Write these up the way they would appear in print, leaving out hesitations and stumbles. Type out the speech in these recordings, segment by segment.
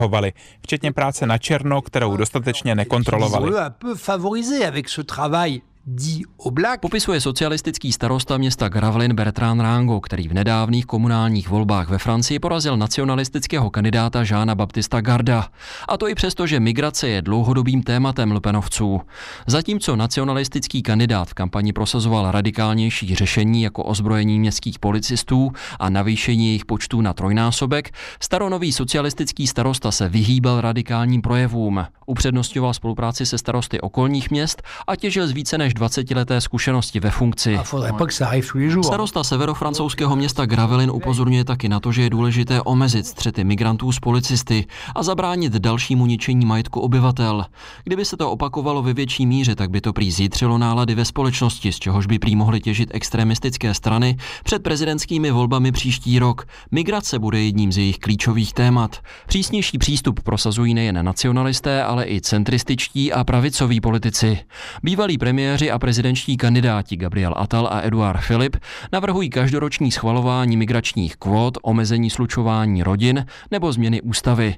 včetně práce na černo, kterou dostatečně nekontrolovali. Popisuje socialistický starosta města Gravelines Bertrand Rango, který v nedávných komunálních volbách ve Francii porazil nacionalistického kandidáta Jeana Baptista Garda. A to i přesto, že migrace je dlouhodobým tématem Lepenovců. Zatímco nacionalistický kandidát v kampani prosazoval radikálnější řešení jako ozbrojení městských policistů a navýšení jejich počtů na trojnásobek, staronový socialistický starosta se vyhýbal radikálním projevům. Upřednostňoval spolupráci se starosty okolních měst a těžil z více než 20leté zkušenosti ve funkci. Starosta severofrancouzského města Gravelines upozorňuje taky na to, že je důležité omezit střety migrantů s policisty a zabránit dalšímu ničení majetku obyvatel. Kdyby se to opakovalo ve větší míře, tak by to prý zjitřilo nálady ve společnosti, z čehož by prý mohly těžit extremistické strany před prezidentskými volbami příští rok. Migrace bude jedním z jejich klíčových témat. Přísnější přístup prosazují nejen nacionalisté, ale i centrističtí a pravicoví politici. Bývalí premiéři a prezidentští kandidáti Gabriel Attal a Edouard Philippe navrhují každoroční schvalování migračních kvót, omezení slučování rodin nebo změny ústavy.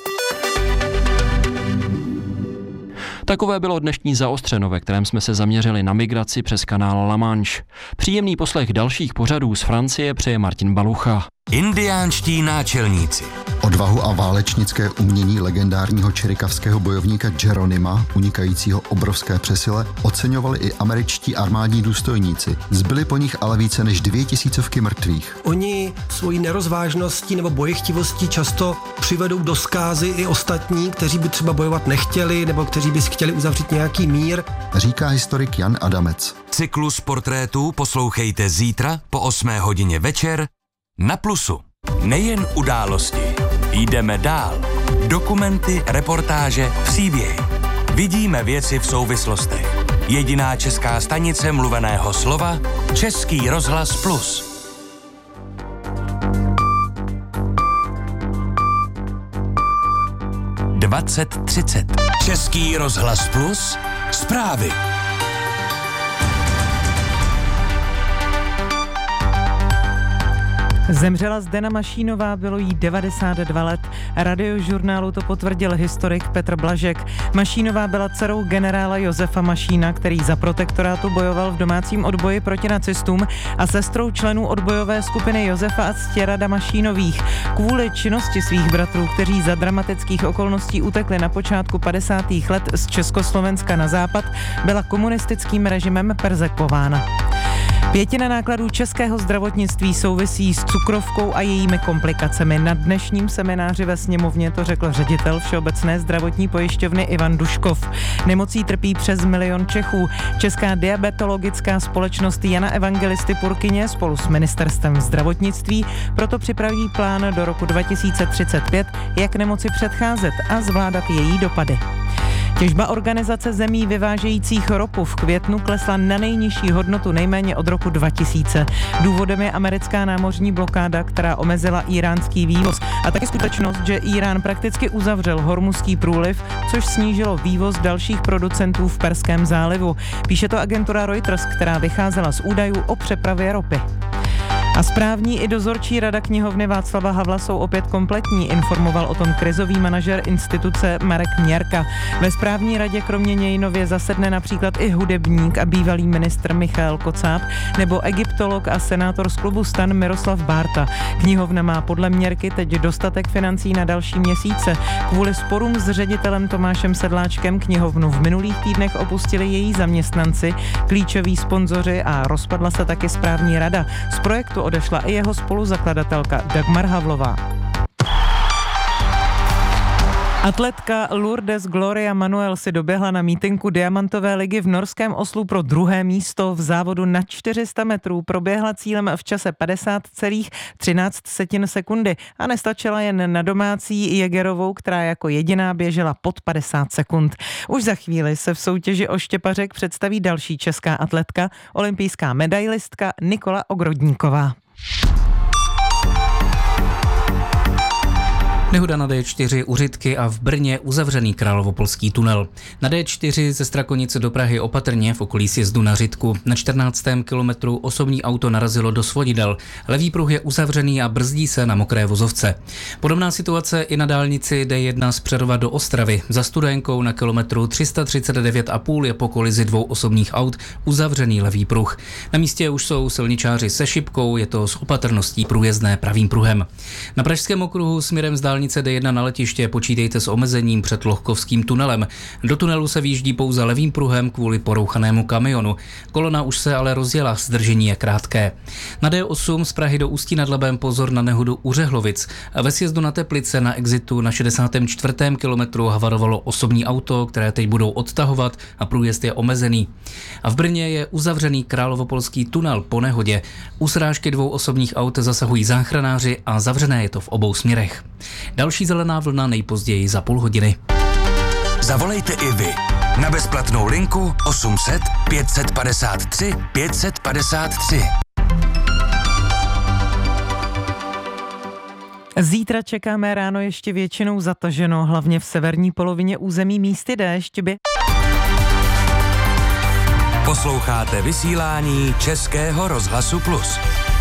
Takové bylo dnešní Zaostřeno, ve kterém jsme se zaměřili na migraci přes kanál La Manche. Příjemný poslech dalších pořadů z Francie přeje Martin Balucha. Indiánští náčelníci. Odvahu a válečnické umění legendárního čirikavského bojovníka Geronima, unikajícího obrovské přesile, oceňovali i američtí armádní důstojníci. Zbyly po nich ale více než 2000 mrtvých. Oni svojí nerozvážností nebo bojechtivostí často přivedou do zkázy i ostatní, kteří by třeba bojovat nechtěli nebo kteří by chtěli uzavřít nějaký mír. Říká historik Jan Adamec. Cyklus portrétů poslouchejte zítra po 8 hodině večer na Plusu. Nejen události. Jdeme dál. Dokumenty, reportáže, příběhy. Vidíme věci v souvislostech. Jediná česká stanice mluveného slova Český rozhlas Plus. (20:30) Český rozhlas Plus. Zprávy. Zemřela Zdena Mašínová, bylo jí 92 let. Radiožurnálu to potvrdil historik Petr Blažek. Mašínová byla dcerou generála Josefa Mašína, který za protektorátu bojoval v domácím odboji proti nacistům, a sestrou členů odbojové skupiny Josefa a Ctirada Mašínových. Kvůli činnosti svých bratrů, kteří za dramatických okolností utekli na počátku 50. let z Československa na západ, byla komunistickým režimem perzekvována. 1/5 nákladů českého zdravotnictví souvisí s cukrovkou a jejími komplikacemi. Na dnešním semináři ve sněmovně to řekl ředitel Všeobecné zdravotní pojišťovny Ivan Duškov. Nemocí trpí přes 1 milion Čechů. Česká diabetologická společnost Jana Evangelisty Purkyně spolu s ministerstvem zdravotnictví proto připraví plán do roku 2035, jak nemoci předcházet a zvládat její dopady. Těžba Organizace zemí vyvážejících ropu v květnu klesla na nejnižší hodnotu nejméně od roku 2000. Důvodem je americká námořní blokáda, která omezila íránský vývoz, a taky skutečnost, že Írán prakticky uzavřel Hormuzský průliv, což snížilo vývoz dalších producentů v Perském zálivu. Píše to agentura Reuters, která vycházela z údajů o přepravě ropy. A správní i dozorčí rada knihovny Václava Havla jsou opět kompletní, informoval o tom krizový manažer instituce Marek Měrka. Ve správní radě kromě něj nově zasedne například i hudebník a bývalý ministr Michael Kocáb nebo egyptolog a senátor z klubu STAN Miroslav Bárta. Knihovna má podle Měrky teď dostatek financí na další měsíce. Kvůli sporům s ředitelem Tomášem Sedláčkem knihovnu v minulých týdnech opustili její zaměstnanci, klíčoví sponzoři a rozpadla se taky správní rada. Z projektu odešla i jeho spoluzakladatelka Dagmar Havlová. Atletka Lourdes Gloria Manuel si doběhla na mítinku Diamantové ligy v norském Oslu pro 2. místo. V závodu na 400 metrů proběhla cílem v čase 50,13 sekundy a nestačila jen na domácí Jägerovou, která jako jediná běžela pod 50 sekund. Už za chvíli se v soutěži o štěpařek představí další česká atletka, olympijská medailistka Nikola Ogrodníková. Nehoda na D4 u Řitky a v Brně uzavřený Královopolský tunel. Na D4 ze Strakonice do Prahy opatrně v okolí sjezdu na Řitku. Na 14. kilometru osobní auto narazilo do svodidel. Levý pruh je uzavřený a brzdí se na mokré vozovce. Podobná situace i na dálnici D1 z Přerova do Ostravy. Za Studénkou na kilometru 339,5 je po kolizi dvou osobních aut uzavřený levý pruh. Na místě už jsou silničáři se šipkou, je to s opatrností průjezdné pravým pruhem. Na pražském okruhu směrem z dálnice D1 na letiště počítejte s omezením před Lohkovským tunelem. Do tunelu se výjíždí pouze levým pruhem kvůli porouchanému kamionu. Kolona už se ale rozjela, zdržení je krátké. Na D8 z Prahy do Ústí nad Labem pozor na nehodu u Řehlovic. Ve sjezdu na Teplice na exitu na 64. kilometru havarovalo osobní auto, které teď budou odtahovat a průjezd je omezený. A v Brně je uzavřený Královopolský tunel po nehodě. U srážky dvou osobních aut zasahují záchranáři a zavřené je to v obou směrech. Další zelená vlna nejpozději za půl hodiny. Zavolejte i vy na bezplatnou linku 800 553 553. Zítra čekáme ráno ještě většinou zataženo, hlavně v severní polovině území místy déšť. Posloucháte vysílání Českého rozhlasu Plus.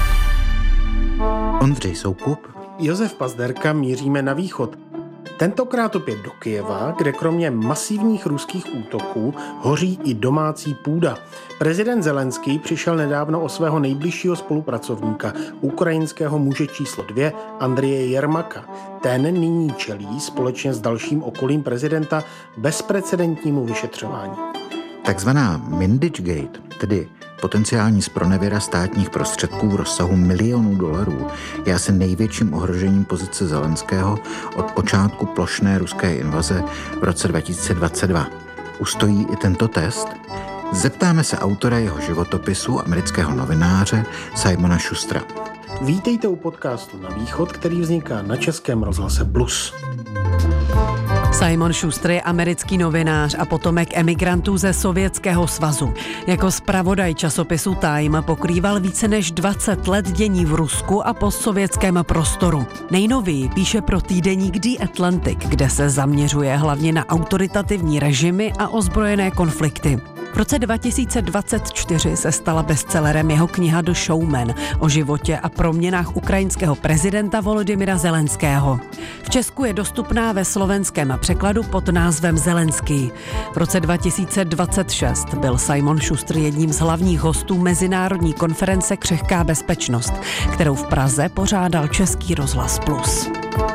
Ondřej Soukup, Josef Pazderka, míříme na východ. Tentokrát opět do Kyjeva, kde kromě masivních ruských útoků hoří i domácí půda. Prezident Zelenský přišel nedávno o svého nejbližšího spolupracovníka, ukrajinského muže číslo 2, Andreje Jermaka. Ten nyní čelí společně s dalším okolím prezidenta bezprecedentnímu vyšetřování. takzvaná Minditchgate, tedy potenciální zpronevěra státních prostředků v rozsahu milionů dolarů, je asi největším ohrožením pozice Zelenského od počátku plošné ruské invaze v roce 2022. Ustojí i tento test? Zeptáme se autora jeho životopisu, amerického novináře Simona Schustera. Vítejte u podcastu Na východ, který vzniká na Českém rozhlase Plus. Simon Schuster je americký novinář a potomek emigrantů ze Sovětského svazu. Jako zpravodaj časopisu Time pokrýval více než 20 let dění v Rusku a postsovětském prostoru. Nejnověji píše pro týdeník The Atlantic, kde se zaměřuje hlavně na autoritativní režimy a ozbrojené konflikty. V roce 2024 se stala bestsellerem jeho kniha The Showman o životě a proměnách ukrajinského prezidenta Volodymyra Zelenského. V Česku je dostupná ve slovenském překladu pod názvem Zelenský. V roce 2026 byl Simon Schuster jedním z hlavních hostů mezinárodní konference Křehká bezpečnost, kterou v Praze pořádal Český rozhlas Plus.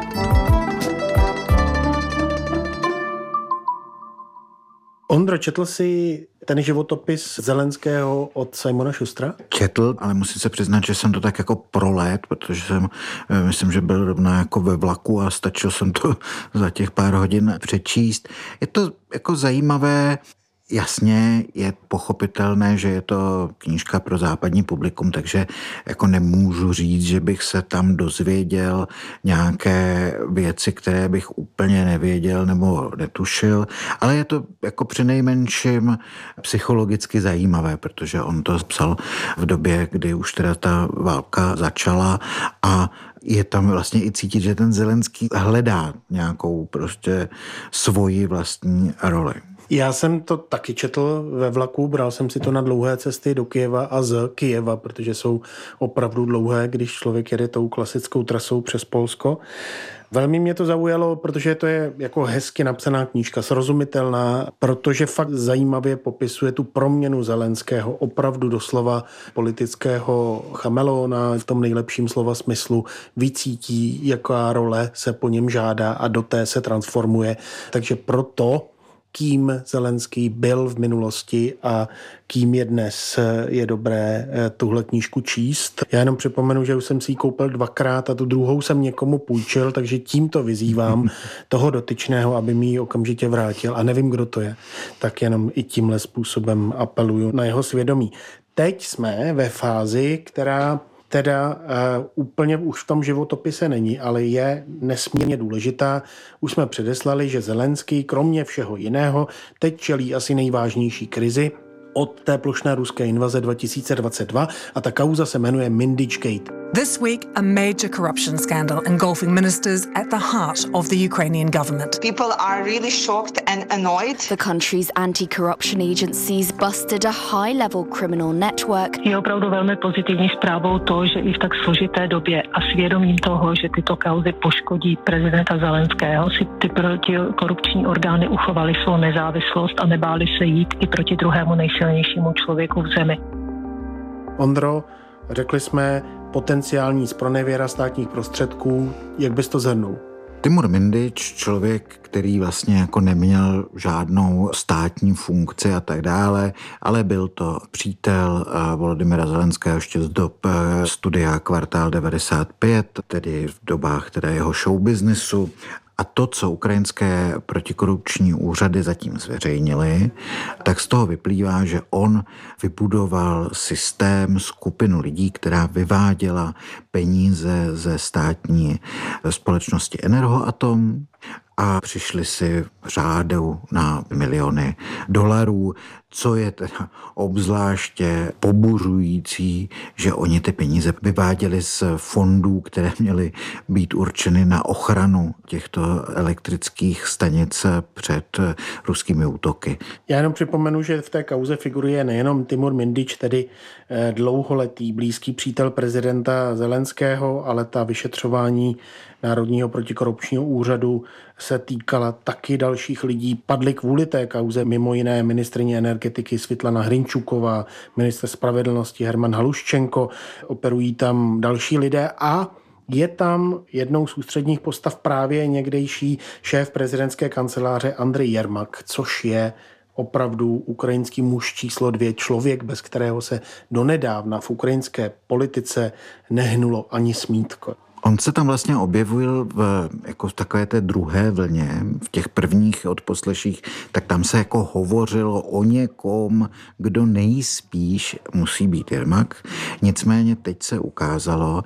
Ondro, četl jsi ten životopis Zelenského od Simona Schustera? Četl, ale musím se přiznat, že jsem to tak jako prolet, protože jsem, myslím, že byl rovnou jako ve vlaku a stačil jsem to za těch pár hodin přečíst. Je to jako zajímavé. Jasně, je pochopitelné, že je to knížka pro západní publikum, takže jako nemůžu říct, že bych se tam dozvěděl nějaké věci, které bych úplně nevěděl nebo netušil, ale je to jako přinejmenším psychologicky zajímavé, protože on to psal v době, kdy už teda ta válka začala a je tam vlastně i cítit, že ten Zelenský hledá nějakou prostě svoji vlastní roli. Já jsem to taky četl ve vlaku, bral jsem si to na dlouhé cesty do Kyjeva a z Kyjeva, protože jsou opravdu dlouhé, když člověk jede tou klasickou trasou přes Polsko. Velmi mě to zaujalo, protože to je jako hezky napsaná knížka, srozumitelná, protože fakt zajímavě popisuje tu proměnu Zelenského, opravdu doslova politického chameleona, v tom nejlepším slova smyslu, vycítí, jaká role se po něm žádá a do té se transformuje. Takže proto kým Zelenský byl v minulosti a kým je dnes, je dobré tuhle knížku číst. Já jenom připomenu, že už jsem si ji koupil 2krát a tu druhou jsem někomu půjčil, takže tímto vyzývám toho dotyčného, aby mi ji okamžitě vrátil. A nevím, kdo to je, tak jenom i tímhle způsobem apeluju na jeho svědomí. Teď jsme ve fázi, která teda úplně už v tom životopise není, ale je nesmírně důležitá. Už jsme předeslali, že Zelenský, kromě všeho jiného, teď čelí asi nejvážnější krizi od té plošné ruské invaze 2022 a ta kauza se jmenuje Minditchgate. This week, a major corruption scandal engulfing ministers at the heart of the Ukrainian government. People are really shocked and annoyed. The country's anti-corruption agencies busted a high-level criminal network. Je opravdu velmi pozitivní zprávou to, že i v tak složité době a svědomím toho, že tyto kauzy poškodí prezidenta Zelenského, si ty protikorupční orgány uchovaly svou nezávislost a nebáli se jít i proti druhému nejsilnějšímu člověku v zemi. Ondro, řekli jsme potenciální zpronevěra státních prostředků. Jak bys to shrnul? Timur Mindič, člověk, který vlastně jako neměl žádnou státní funkci a tak dále, ale byl to přítel Volodymyra Zelenského ještě z dob studia Kvartál 95, tedy v dobách teda jeho showbiznesu. A to, co ukrajinské protikorupční úřady zatím zveřejnily, tak z toho vyplývá, že on vybudoval systém, skupinu lidí, která vyváděla peníze ze státní společnosti Energoatom a přišli si řádu na miliony dolarů, co je teda obzvláště pobuřující, že oni ty peníze vyváděli z fondů, které měly být určeny na ochranu těchto elektrických stanic před ruskými útoky. Já jenom připomenu, že v té kauze figuruje nejenom Timur Mindič, tedy dlouholetý blízký přítel prezidenta Zelenského, ale ta vyšetřování Národního protikorupčního úřadu se týkala taky dalších lidí. Padly kvůli té kauze mimo jiné ministryně energetiky Svitlana Hrinčuková, ministr spravedlnosti Herman Haluščenko, operují tam další lidé a je tam jednou z ústředních postav právě někdejší šéf prezidentské kanceláře Andrej Jermak, což je opravdu ukrajinský muž číslo 2, člověk, bez kterého se donedávna v ukrajinské politice nehnulo ani smítko. On se tam vlastně objevil jako v takové té druhé vlně, v těch prvních odposleších, tak tam se jako hovořilo o někom, kdo nejspíš musí být Jermak. Nicméně teď se ukázalo,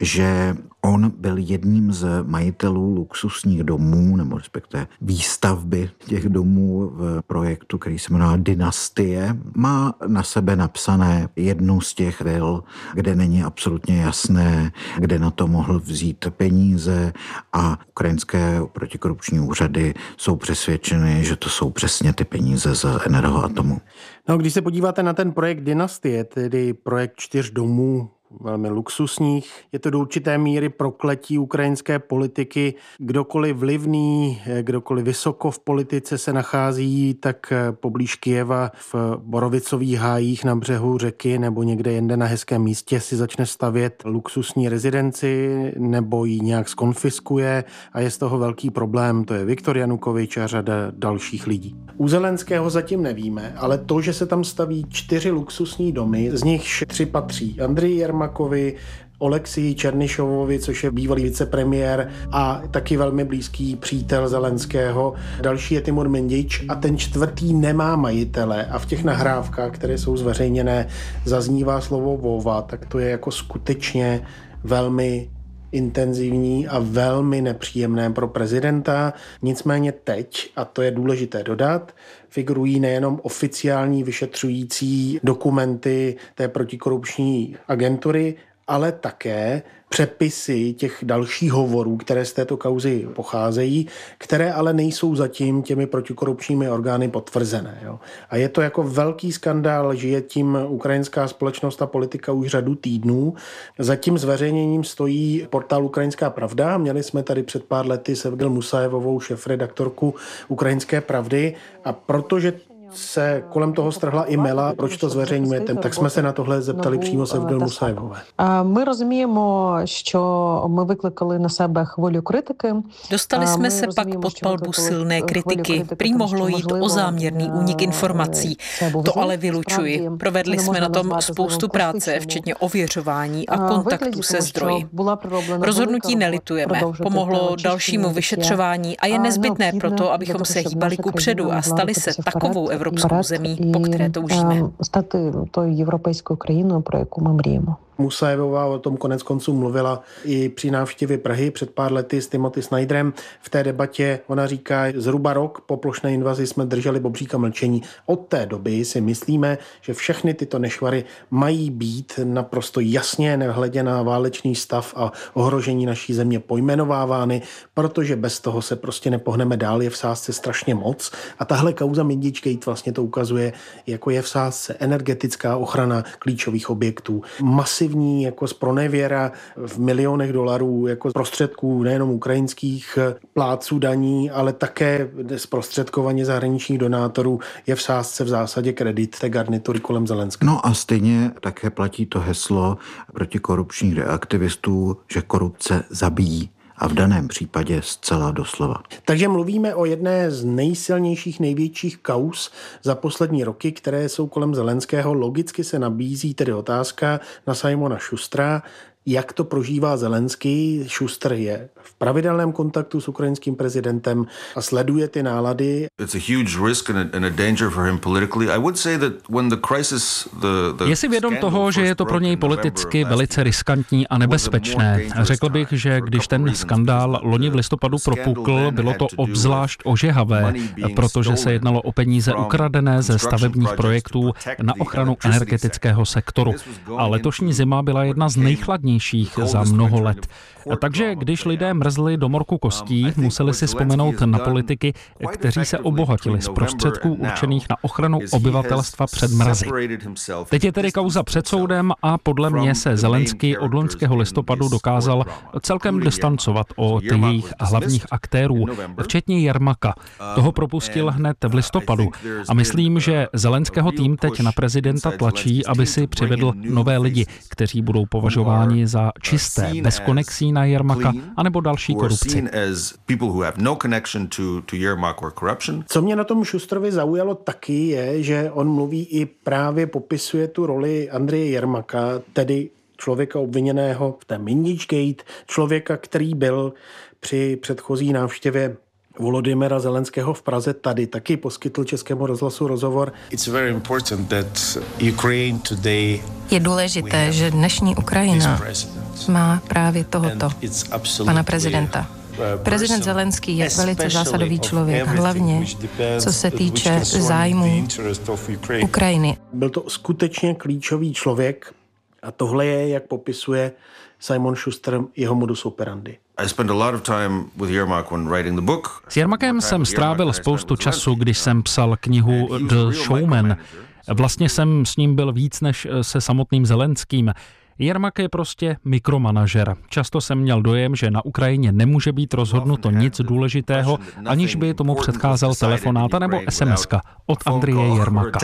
že on byl jedním z majitelů luxusních domů, nebo respektive výstavby těch domů v projektu, který se jmenoval Dynastie. Má na sebe napsané jednu z těch vil, kde není absolutně jasné, kde na to mohl vzít peníze a ukrajinské protikorupční úřady jsou přesvědčeny, že to jsou přesně ty peníze z Energoatomu. No, když se podíváte na ten projekt Dynastie, tedy projekt 4 domů, velmi luxusních. Je to do určité míry prokletí ukrajinské politiky. Kdokoliv vlivný, kdokoliv vysoko v politice se nachází, tak poblíž Kyjeva v borovicových hájích na břehu řeky nebo někde jinde na hezkém místě si začne stavět luxusní rezidenci nebo ji nějak skonfiskuje a je z toho velký problém. To je Viktor Janukovič a řada dalších lidí. U Zelenského zatím nevíme, ale to, že se tam staví 4 luxusní domy, z nich 3 patří Andreji Jermakovi, Oleksii Černyšovovi, což je bývalý vicepremiér a taky velmi blízký přítel Zelenského. Další je Timur Mindič a ten 4. nemá majitele a v těch nahrávkách, které jsou zveřejněné, zaznívá slovo Vova, tak to je jako skutečně velmi intenzivní a velmi nepříjemné pro prezidenta. Nicméně teď, a to je důležité dodat, figurují nejenom oficiální vyšetřující dokumenty té protikorupční agentury, ale také přepisy těch dalších hovorů, které z této kauzy pocházejí, které ale nejsou zatím těmi protikorupčními orgány potvrzené. Jo. A je to jako velký skandál, žije tím ukrajinská společnost a politika už řadu týdnů. Za tím zveřejněním stojí portál Ukrajinská pravda. Měli jsme tady před pár lety Sevgil Musajevovou, šéfredaktorku Ukrajinské pravdy, a protože se kolem toho strhla i mela, proč to zveřejňujete, tak jsme se na tohle zeptali přímo Sevgil Musajevové. Ми розуміємо, що ми викликали на себе хвилю критики. Dostali jsme se pak pod palbu silné kritiky. Prý mohlo jít o záměrný únik informací. To ale vylučuji. Provedli jsme na tom spoustu práce, včetně ověřování a kontaktů se zdroji. Rozhodnutí nelitujeme. Pomohlo dalšímu vyšetřování a je nezbytné proto, abychom se hýbali kupředu a stali se takovou evropskou zemí, po které toužíme. Стати тою європейською країною, про яку ми мріємо. Musajevová o tom konec konců mluvila i při návštěvě Prahy před pár lety s Timothy Snyderem. V té debatě ona říká, zhruba rok po plošné invazi jsme drželi bobříka mlčení. Od té doby si myslíme, že všechny tyto nešvary mají být naprosto jasně, nehledě na válečný stav a ohrožení naší země pojmenovávány, protože bez toho se prostě nepohneme dál, je v sázce strašně moc. A tahle kauza Mindičgate vlastně to ukazuje, jako je v sázce energetická ochrana klíčových objektů, masivní jako zpronevěra v milionech dolarů jako prostředků nejenom ukrajinských plátců daní, ale také zprostředkovaně zahraničních donátorů, je v sázce v zásadě kredit té garnitury kolem Zelenského. No a stejně také platí to heslo protikorupčních aktivistů, že korupce zabíjí. A v daném případě zcela doslova. Takže mluvíme o jedné z nejsilnějších, největších kauz za poslední roky, které jsou kolem Zelenského. Logicky se nabízí tedy otázka na Simona Schustera, jak to prožívá Zelenský. Schuster je v pravidelném kontaktu s ukrajinským prezidentem a sleduje ty nálady. Je si vědom toho, že je to pro něj politicky velice riskantní a nebezpečné. Řekl bych, že když ten skandál loni v listopadu propukl, bylo to obzvlášť ožehavé, protože se jednalo o peníze ukradené ze stavebních projektů na ochranu energetického sektoru. A letošní zima byla jedna z nejchladnějších za mnoho let. Takže když lidé mrzli do morku kostí, museli si vzpomenout na politiky, kteří se obohatili z prostředků určených na ochranu obyvatelstva před mrazy. Teď je tedy kauza před soudem a podle mě se Zelenský od loňského listopadu dokázal celkem distancovat od jejich hlavních aktérů, včetně Jermaka. Toho propustil hned v listopadu a myslím, že Zelenského tým teď na prezidenta tlačí, aby si přivedl nové lidi, kteří budou považováni za čisté, bez konexí na Jermaka anebo další korupci. Co mě na tom Schusterovi zaujalo taky je, že on mluví i právě popisuje tu roli Andreje Jermaka, tedy člověka obviněného v té Mindičgate, člověka, který byl při předchozí návštěvě Volodymyra Zelenského v Praze tady taky poskytl Českému rozhlasu rozhovor. Je důležité, že dnešní Ukrajina má právě tohoto, pana prezidenta. Prezident Zelenský je velice zásadový člověk, hlavně co se týče zájmů Ukrajiny. Byl to skutečně klíčový člověk a tohle je, jak popisuje Simon Schuster, jeho modus operandi. S Jermakem jsem strávil spoustu času, když jsem psal knihu The Showman. Vlastně jsem s ním byl víc než se samotným Zelenským. Jermak je prostě mikromanažer. Často jsem měl dojem, že na Ukrajině nemůže být rozhodnuto nic důležitého, aniž by tomu předcházel telefonát nebo SMS-ka od Andreje Jermaka.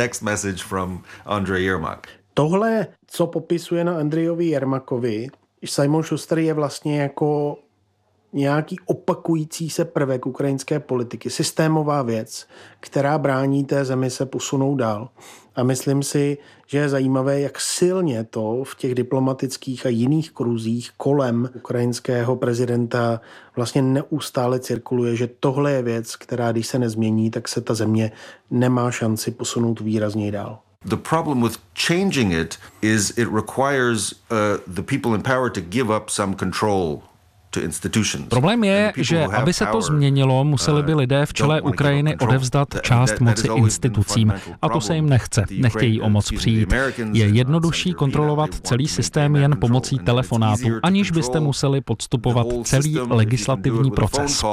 Tohle, co popisuje na Andrejovi Jermakovi, Simon Schuster je vlastně jako nějaký opakující se prvek ukrajinské politiky, systémová věc, která brání té zemi se posunout dál. A myslím si, že je zajímavé, jak silně to v těch diplomatických a jiných kruzích kolem ukrajinského prezidenta vlastně neustále cirkuluje, že tohle je věc, která když se nezmění, tak se ta země nemá šanci posunout výrazněji dál. The problem with changing it is it requires the people in power to give up some control. Problém je, že aby se to změnilo, museli by lidé v čele Ukrajiny odevzdat část moci institucím. A to se jim nechce. Nechtějí o moc přijít. Je jednodušší kontrolovat celý systém jen pomocí telefonátu, aniž byste museli podstupovat celý legislativní proces.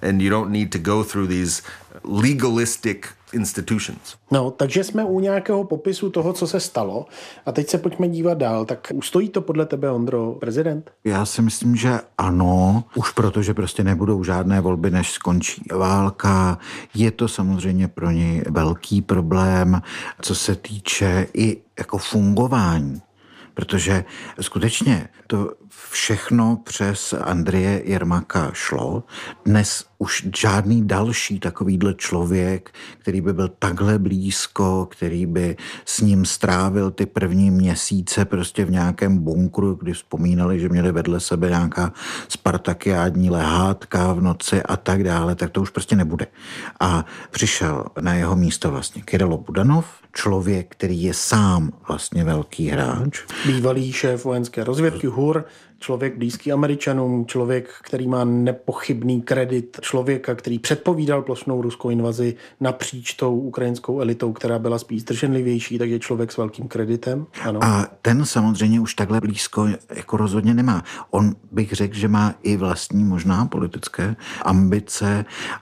No, takže jsme u nějakého popisu toho, co se stalo. A teď se pojďme dívat dál. Tak ustojí to podle tebe, Ondro, prezident? Já si myslím, že ano. Už protože prostě nebudou žádné volby, než skončí válka. Je to samozřejmě pro něj velký problém, co se týče i jako fungování. Protože skutečně to všechno přes Andreje Jermaka šlo. Dnes už žádný další takovýhle člověk, který by byl takhle blízko, který by s ním strávil ty první měsíce prostě v nějakém bunkru, kdy vzpomínali, že měli vedle sebe nějaká spartakiádní lehátka v noci a tak dále, tak to už prostě nebude. A přišel na jeho místo vlastně Kyrylo Budanov, člověk, který je sám vlastně velký hráč. Bývalý šéf vojenské rozvědky HUR, člověk blízký Američanům, člověk, který má nepochybný kredit člověka, který předpovídal plošnou ruskou invazi napříč tou ukrajinskou elitou, která byla spíš zdrženlivější, takže člověk s velkým kreditem. Ano. A ten samozřejmě už takhle blízko jako rozhodně nemá. On bych řekl, že má i vlastní možná politické ambice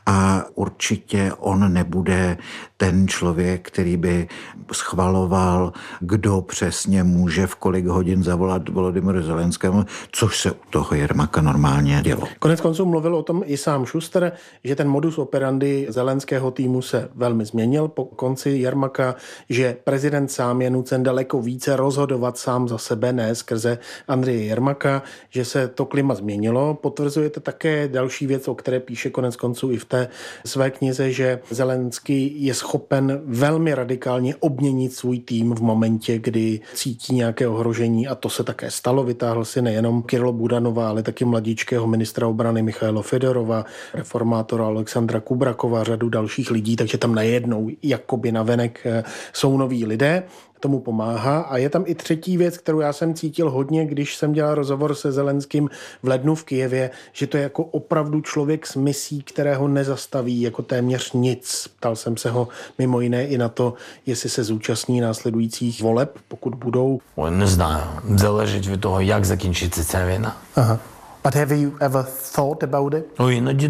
a určitě on nebude ten člověk, který by schvaloval, kdo přesně může v kolik hodin zavolat Volodymyru Zelenskému, což se u toho Jermaka normálně dělo. Konec konců mluvil o tom i sám Schuster, že ten modus operandi zelenského týmu se velmi změnil po konci Jermaka, že prezident sám je nucen daleko více rozhodovat sám za sebe, ne skrze Andreje Jermaka, že se to klima změnilo. Potvrzujete také další věc, o které píše konec konců i v té své knize, že Zelenský je schopen velmi radikálně obměnit svůj tým v momentě, kdy cítí nějaké ohrožení, a to se také stalo. Vytáhl si nejenom Kyrylo Budanova, ale taky mladíčkého ministra obrany Michaila Fedorova, reformátora Alexandra Kubrakova, řadu dalších lidí, takže tam najednou jakoby navenek jsou noví lidé. Tomu pomáhá. A je tam i třetí věc, kterou já jsem cítil hodně, když jsem dělal rozhovor se Zelenským v lednu v Kyjevě, že to je jako opravdu člověk s misí, kterého nezastaví jako téměř nic. Ptal jsem se ho mimo jiné i na to, jestli se zúčastní následujících voleb, pokud budou. Не знаю. Залежить від того, як закінчиться ця війна. Aha. But have you ever thought about it? Іноді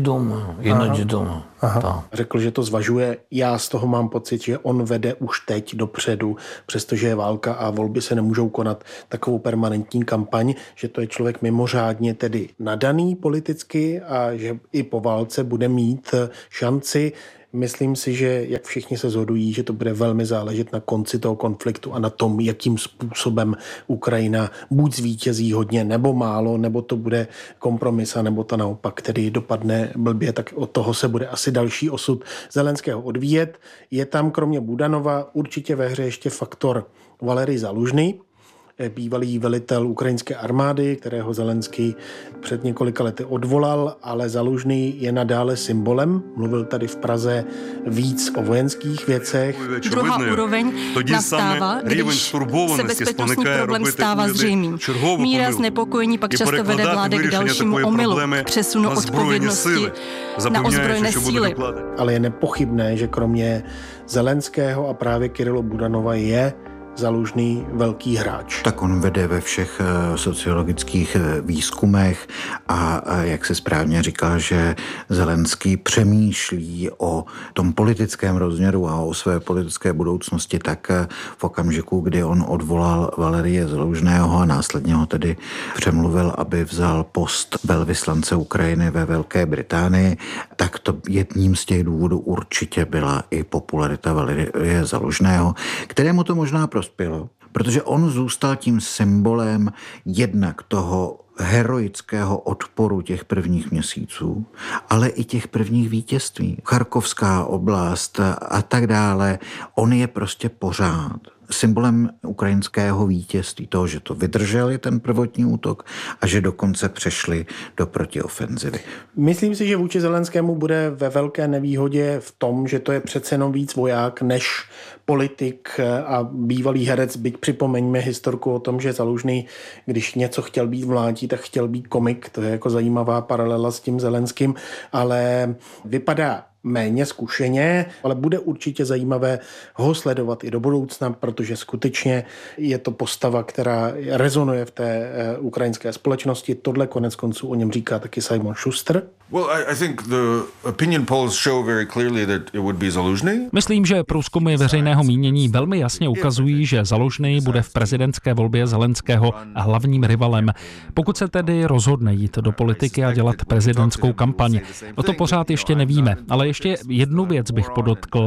думаю. Řekl, že to zvažuje. Já z toho mám pocit, že on vede už teď dopředu, přestože je válka a volby se nemůžou konat, takovou permanentní kampaň, že to je člověk mimořádně tedy nadaný politicky a že i po válce bude mít šanci. Myslím si, že jak všichni se shodují, že to bude velmi záležet na konci toho konfliktu a na tom, jakým způsobem Ukrajina buď zvítězí hodně nebo málo, nebo to bude kompromis, nebo to naopak, který dopadne blbě, tak od toho se bude asi další osud Zelenského odvíjet. Je tam kromě Budanova určitě ve hře ještě faktor Valerij Zalužný, bývalý velitel ukrajinské armády, kterého Zelenský před několika lety odvolal, ale Zalužný je nadále symbolem. Mluvil tady v Praze víc o vojenských věcech. Druhá úroveň nastává, když se bezpečnostní problém stává zřejmým. Míra znepokojení pak často vede vlády k dalšímu omylu, k přesunu odpovědnosti na ozbrojené síly. Ale je nepochybné, že kromě Zelenského a právě Kyrylo Budanova je Zalužný velký hráč. Tak on vede ve všech sociologických výzkumech a jak se správně říká, že Zelenský přemýšlí o tom politickém rozměru a o své politické budoucnosti, tak v okamžiku, kdy on odvolal Valerije Zalužného a následně ho tedy přemluvil, aby vzal post velvyslance Ukrajiny ve Velké Británii, tak to jedním z těch důvodů určitě byla i popularita Valerije Zalužného, kterému to možná prospělo, protože on zůstal tím symbolem jednak toho heroického odporu těch prvních měsíců, ale i těch prvních vítězství. Charkovská oblast a tak dále, on je prostě pořád symbolem ukrajinského vítězství, toho, že to vydrželi ten prvotní útok a že dokonce přešli do protiofenzivy. Myslím si, že vůči Zelenskému bude ve velké nevýhodě v tom, že to je přece jenom víc voják než politik a bývalý herec, byť připomeňme historku o tom, že Zalužný, když něco chtěl být v mládí, tak chtěl být komik, to je jako zajímavá paralela s tím Zelenským, ale vypadá méně zkušeně, ale bude určitě zajímavé ho sledovat i do budoucna, protože skutečně je to postava, která rezonuje v té ukrajinské společnosti. Tohle konec konců o něm říká taky Simon Schuster. Well, I think the opinion polls show very clearly that it would be Zalužný. Myslím, že průzkumy veřejného mínění velmi jasně ukazují, že Zalužný bude v prezidentské volbě Zelenského hlavním rivalem. Pokud se tedy rozhodne jít do politiky a dělat prezidentskou kampaň, o to pořád ještě nevíme, ale ještě jednu věc bych podotkl,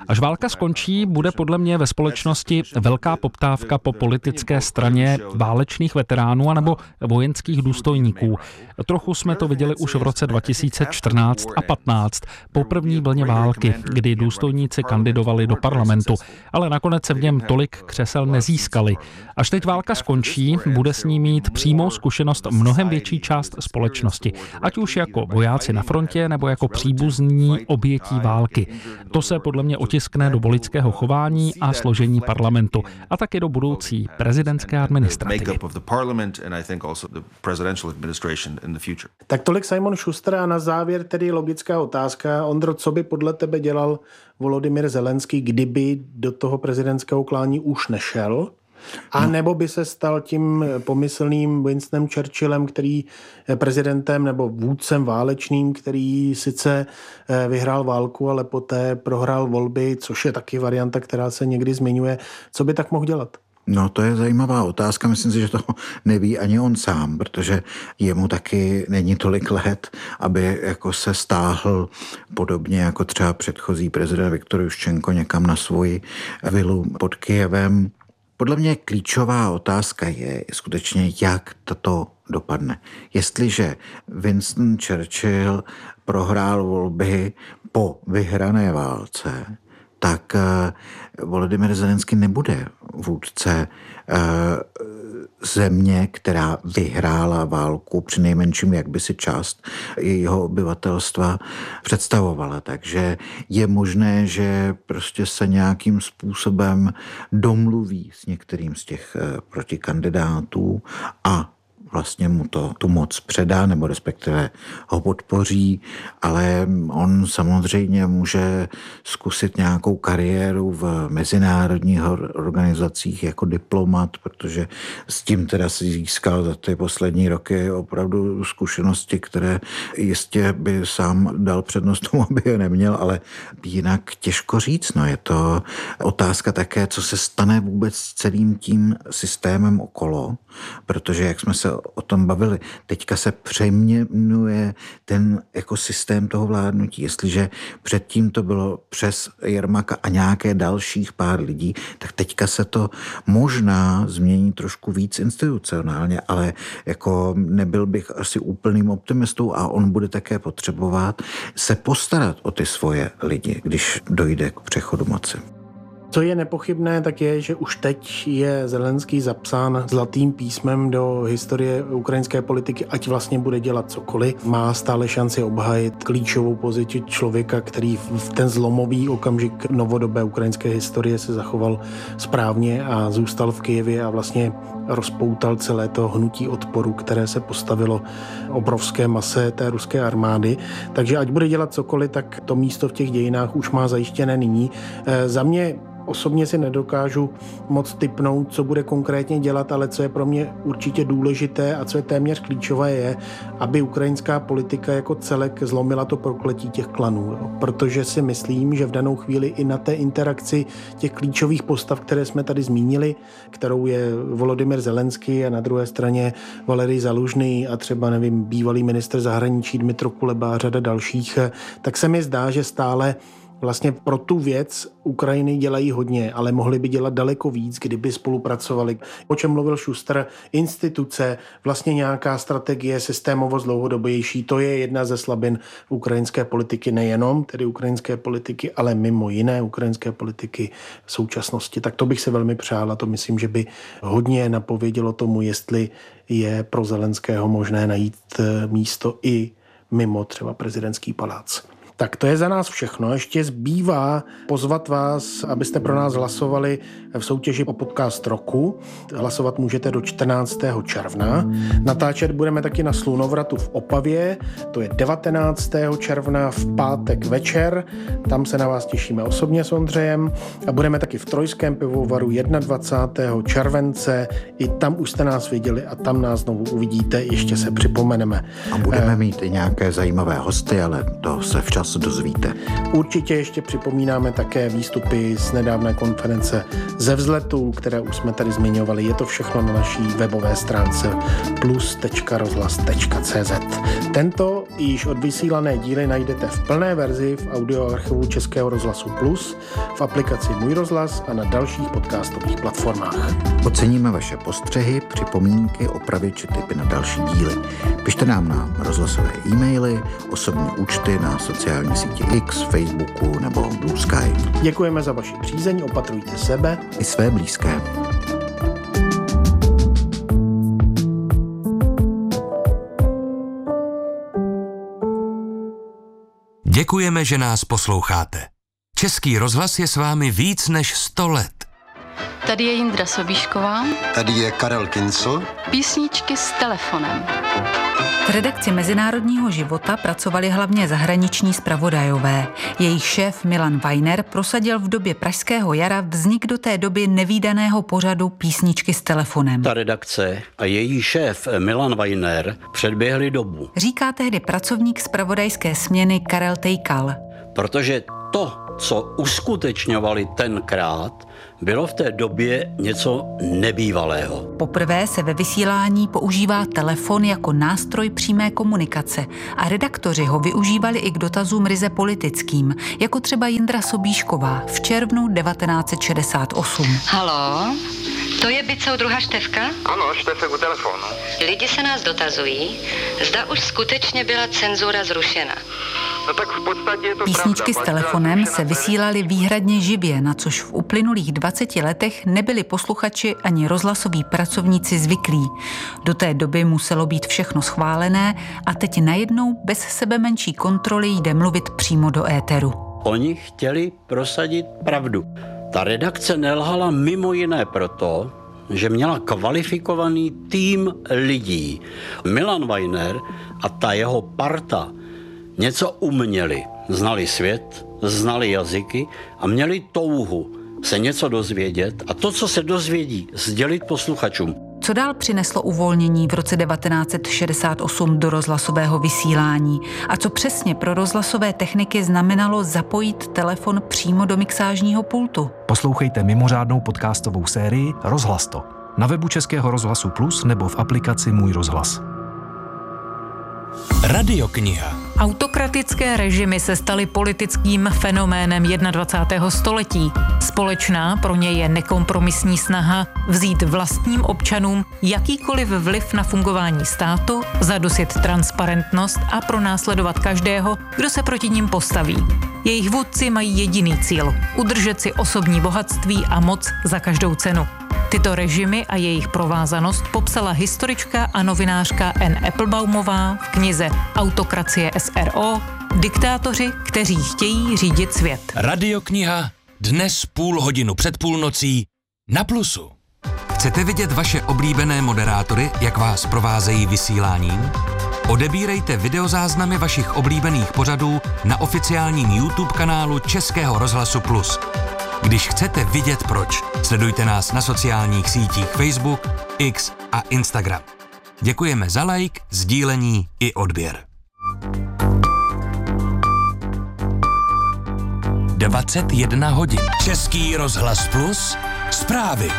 Až válka skončí, bude podle mě ve společnosti velká poptávka po politické straně válečných veteránů anebo vojenských důstojníků. Trochu jsme to viděli už v roce 2014 a 15 po první vlně války, kdy důstojníci kandidovali do parlamentu, ale nakonec se v něm tolik křesel nezískali. Až teď válka skončí, bude s ní mít přímou zkušenost mnohem větší část společnosti, ať už jako vojáci na frontě nebo jako příbuzní obětí války. To se podle mě otiskne do voličského chování a složení parlamentu a také do budoucí prezidentské administrativy. Tak tolik Simon Schuster a na závěr tedy logická otázka. Ondro, co by podle tebe dělal Volodymyr Zelenský, kdyby do toho prezidentského klání už nešel? A nebo by se stal tím pomyslným Winstonem Churchillem, který prezidentem nebo vůdcem válečným, který sice vyhrál válku, ale poté prohrál volby, což je taky varianta, která se někdy zmiňuje. Co by tak mohl dělat? No, to je zajímavá otázka. Myslím si, že to neví ani on sám, protože jemu taky není tolik let, aby jako se stáhl podobně jako třeba předchozí prezident Viktor Juščenko někam na svoji vilu pod Kyjevem. Podle mě klíčová otázka je skutečně, jak toto dopadne. Jestliže Winston Churchill prohrál volby po vyhrané válce, tak Volodymyr Zelenský nebude vůdce země, která vyhrála válku, přinejmenším jak by si část jejího obyvatelstva představovala. Takže je možné, že prostě se nějakým způsobem domluví s některým z těch protikandidátů a vlastně mu tu moc předá, nebo respektive ho podpoří, ale on samozřejmě může zkusit nějakou kariéru v mezinárodních organizacích jako diplomat, protože s tím teda si získal za ty poslední roky opravdu zkušenosti, které jistě by sám dal přednost tomu, aby je neměl, ale jinak těžko říct. No, je to otázka také, co se stane vůbec s celým tím systémem okolo, protože jak jsme se o tom bavili, teďka se přeměňuje ten ekosystém toho vládnutí. Jestliže předtím to bylo přes Jermaka a nějaké dalších pár lidí, tak teďka se to možná změní trošku víc institucionálně, ale jako nebyl bych asi úplným optimistou a on bude také potřebovat se postarat o ty svoje lidi, když dojde k přechodu moci. Co je nepochybné, tak je, že už teď je Zelenský zapsán zlatým písmem do historie ukrajinské politiky, ať vlastně bude dělat cokoliv. Má stále šanci obhájit klíčovou pozici člověka, který v ten zlomový okamžik novodobé ukrajinské historie se zachoval správně a zůstal v Kyjevě a vlastně rozpoutal celé to hnutí odporu, které se postavilo obrovské mase té ruské armády. Takže ať bude dělat cokoliv, tak to místo v těch dějinách už má zajištěné nyní. Za mě osobně si nedokážu moc tipnout, co bude konkrétně dělat, ale co je pro mě určitě důležité a co je téměř klíčové je, aby ukrajinská politika jako celek zlomila to prokletí těch klanů. Protože si myslím, že v danou chvíli i na té interakci těch klíčových postav, které jsme tady zmínili, kterou je Volodymyr Zelenský a na druhé straně Valerij Zalužný a třeba, nevím, bývalý ministr zahraničí Dmytro Kuleba a řada dalších, tak se mi zdá, že stále vlastně pro tu věc Ukrajiny dělají hodně, ale mohli by dělat daleko víc, kdyby spolupracovali. O čem mluvil Schuster, instituce, vlastně nějaká strategie systémovost dlouhodobější, to je jedna ze slabin ukrajinské politiky, nejenom tedy ukrajinské politiky, ale mimo jiné ukrajinské politiky v současnosti. Tak to bych se velmi přál a to myslím, že by hodně napovědělo tomu, jestli je pro Zelenského možné najít místo i mimo třeba prezidentský palác. Tak to je za nás všechno. Ještě zbývá pozvat vás, abyste pro nás hlasovali v soutěži o podcast roku. Hlasovat můžete do 14. června. Natáčet budeme taky na Slunovratu v Opavě. To je 19. června v pátek večer. Tam se na vás těšíme osobně s Ondřejem. A budeme taky v Trojském pivovaru 21. července. I tam už jste nás viděli a tam nás znovu uvidíte. Ještě se připomeneme. A budeme mít i nějaké zajímavé hosty, ale to se včas dozvíte. Určitě ještě připomínáme také výstupy z nedávné konference ze vzletů, které už jsme tady zmiňovali. Je to všechno na naší webové stránce plus.rozhlas.cz. Tento již odvysílané díly najdete v plné verzi v audioarchivu Českého rozhlasu Plus, v aplikaci Můj rozhlas a na dalších podcastových platformách. Oceníme vaše postřehy, připomínky, opravy či tipy na další díly. Pište nám na rozhlasové e-maily, osobní účty na sociální síti X, Facebooku nebo Blue Sky. Děkujeme za vaši přízeň, opatrujte sebe i své blízké. Děkujeme, že nás posloucháte. Český rozhlas je s vámi víc než 100 let. Tady je Jindra Sobíšková. Tady je Karel Kincl. Písničky s telefonem. V redakci Mezinárodního života pracovali hlavně zahraniční zpravodajové. Jejich šéf Milan Weiner prosadil v době pražského jara vznik do té doby nevídaného pořadu Písničky s telefonem. Ta redakce a její šéf Milan Weiner předběhli dobu. Říká tehdy pracovník zpravodajské směny Karel Tejkal. Protože to, co uskutečňovali tenkrát, bylo v té době něco nebývalého. Poprvé se ve vysílání používá telefon jako nástroj přímé komunikace a redaktoři ho využívali i k dotazům ryze politickým, jako třeba Jindra Sobíšková v červnu 1968. Haló, to je Bicoudruha Štefka? Ano, Štefek u telefonu. Lidi se nás dotazují, zda už skutečně byla cenzura zrušena. No tak v podstatě je to Písničky pravda. s telefonem se vysílaly výhradně živě, na což v uplynulých 20 letech nebyli posluchači ani rozhlasoví pracovníci zvyklí. Do té doby muselo být všechno schválené a teď najednou bez sebemenší kontroly jde mluvit přímo do éteru. Oni chtěli prosadit pravdu. Ta redakce nelhala mimo jiné proto, že měla kvalifikovaný tým lidí. Milan Weiner a ta jeho parta něco uměli. Znali svět, znali jazyky a měli touhu se něco dozvědět a to, co se dozvědí, sdělit posluchačům. Co dál přineslo uvolnění v roce 1968 do rozhlasového vysílání a co přesně pro rozhlasové techniky znamenalo zapojit telefon přímo do mixážního pultu? Poslouchejte mimořádnou podcastovou sérii Rozhlas to na webu Českého rozhlasu Plus nebo v aplikaci Můj rozhlas. Radiokniha. Autokratické režimy se staly politickým fenoménem 21. století. Společná pro ně je nekompromisní snaha vzít vlastním občanům jakýkoliv vliv na fungování státu, zadusit transparentnost a pronásledovat každého, kdo se proti nim postaví. Jejich vůdci mají jediný cíl – udržet si osobní bohatství a moc za každou cenu. Tyto režimy a jejich provázanost popsala historička a novinářka Anne Appelbaumová v knize Autokracie SRO – Diktátoři, kteří chtějí řídit svět. Radiokniha dnes 0,5 před půlnocí na Plusu. Chcete vidět vaše oblíbené moderátory, jak vás provázejí vysíláním? Odebírejte videozáznamy vašich oblíbených pořadů na oficiálním YouTube kanálu Českého rozhlasu Plus. Když chcete vidět proč, sledujte nás na sociálních sítích Facebook, X a Instagram. Děkujeme za like, sdílení i odběr. 21 hodin. Český rozhlas Plus. Zprávy.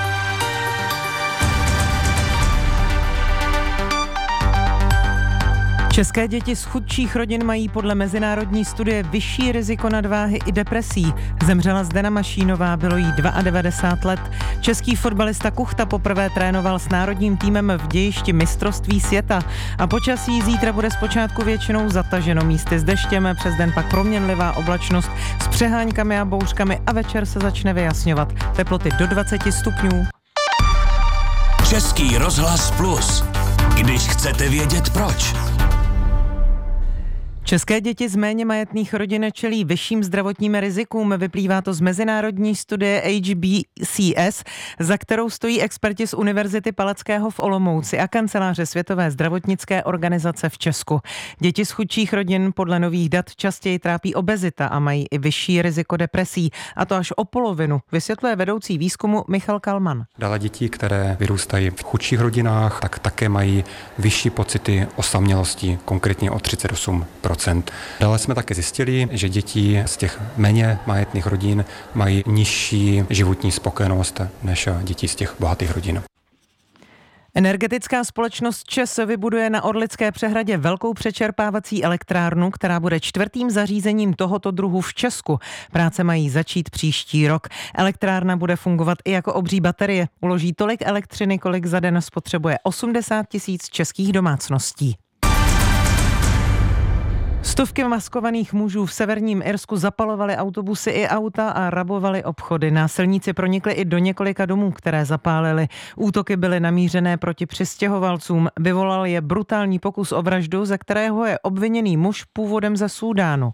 České děti z chudších rodin mají podle mezinárodní studie vyšší riziko nadváhy i depresí. Zemřela Zdena Mašínová, bylo jí 92 let. Český fotbalista Kuchta poprvé trénoval s národním týmem v dějišti mistrovství světa. A počasí zítra bude zpočátku většinou zataženo, místy s deštěm, přes den pak proměnlivá oblačnost s přeháňkami a bouřkami a večer se začne vyjasňovat. Teploty do 20 stupňů. Český rozhlas Plus. Když chcete vědět proč. České děti z méně majetných rodin čelí vyšším zdravotním rizikům. Vyplývá to z mezinárodní studie HBCS, za kterou stojí experti z Univerzity Palackého v Olomouci a kanceláře Světové zdravotnické organizace v Česku. Děti z chudších rodin podle nových dat častěji trápí obezita a mají i vyšší riziko depresí, a to až o polovinu, vysvětluje vedoucí výzkumu Michal Kalman. Dále děti, které vyrůstají v chudších rodinách, tak také mají vyšší pocity osamělosti, konkrétně o 38%. 10%. Dále jsme také zjistili, že děti z těch méně majetných rodin mají nižší životní spokojenost než děti z těch bohatých rodin. Energetická společnost ČEZ vybuduje na Orlické přehradě velkou přečerpávací elektrárnu, která bude 4. zařízením tohoto druhu v Česku. Práce mají začít příští rok. Elektrárna bude fungovat i jako obří baterie. Uloží tolik elektřiny, kolik za den spotřebuje 80 000 českých domácností. Stovky maskovaných mužů v severním Irsku zapalovali autobusy i auta a rabovali obchody. Násilníci pronikli i do několika domů, které zapálili. Útoky byly namířené proti přistěhovalcům. Vyvolal je brutální pokus o vraždu, ze kterého je obviněný muž původem ze Súdánu.